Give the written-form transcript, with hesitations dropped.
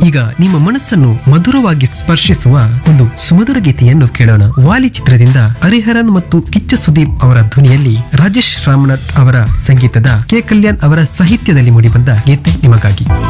ಈಗ ನಿಮ್ಮ ಮನಸ್ಸನ್ನು ಮಧುರವಾಗಿ ಸ್ಪರ್ಶಿಸುವ ಒಂದು ಸುಮಧುರ ಗೀತೆಯನ್ನು ಕೇಳೋಣ. ವಾಲಿ ಚಿತ್ರದಿಂದ ಹರಿಹರನ್ ಮತ್ತು ಕಿಚ್ಚ ಸುದೀಪ್ ಅವರ ಧ್ವನಿಯಲ್ಲಿ ರಾಜೇಶ್ ರಾಮನಾಥ್ ಅವರ ಸಂಗೀತದ ಕೆ ಕಲ್ಯಾಣ್ ಅವರ ಸಾಹಿತ್ಯದಲ್ಲಿ ಮೂಡಿಬಂದ ಗೀತೆ ನಿಮಗಾಗಿ.